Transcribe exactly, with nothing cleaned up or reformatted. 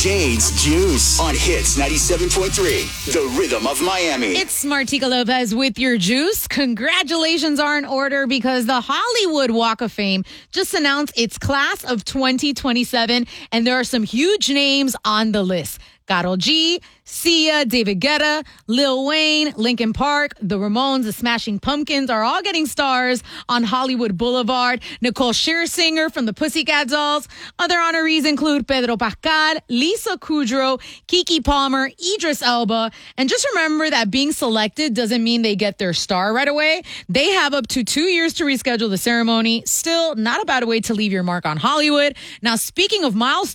Jade's Juice on Hits ninety-seven point three, the rhythm of Miami. It's Martika Lopez with your juice. Congratulations are in order because the Hollywood Walk of Fame just announced its class of twenty twenty-seven, and there are some huge names on the list. Karol G, Sia, David Guetta, Lil Wayne, Linkin Park, the Ramones, the Smashing Pumpkins are all getting stars on Hollywood Boulevard. Nicole Scherzinger from the Pussycat Dolls. Other honorees include Pedro Pascal, Lisa Kudrow, Keke Palmer, Idris Elba. And just remember that being selected doesn't mean they get their star right away. They have up to two years to reschedule the ceremony. Still, not a bad way to leave your mark on Hollywood. Now, speaking of milestones,